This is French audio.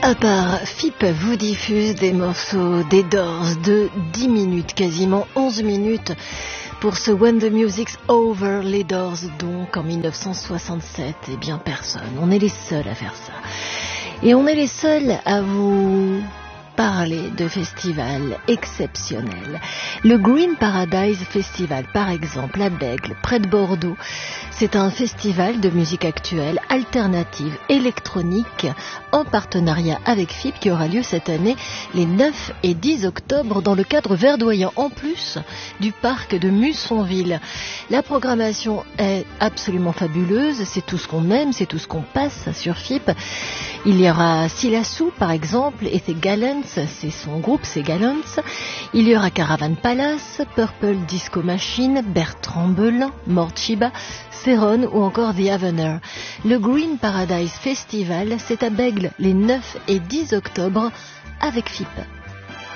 À part FIP vous diffuse des morceaux des Doors de 10 minutes, quasiment 11 minutes pour ce When the Music's Over, les Doors donc en 1967. Eh bien personne, on est les seuls à faire ça. Et on est les seuls à vous parler de festivals exceptionnels. Le Green Paradise Festival, par exemple, à Bègles, près de Bordeaux, c'est un festival de musique actuelle, alternative, électronique, en partenariat avec FIP, qui aura lieu cette année les 9 et 10 octobre dans le cadre verdoyant, en plus du parc de Mussonville. La programmation est absolument fabuleuse, c'est tout ce qu'on aime, c'est tout ce qu'on passe sur FIP. Il y aura Silassou, par exemple, et The Gallants, c'est son groupe, c'est Gallants. Il y aura Caravan Palace, Purple Disco Machine, Bertrand Belin, Morchiba, Céron ou encore The Avener. Le Green Paradise Festival, c'est à Bègles les 9 et 10 octobre avec FIP.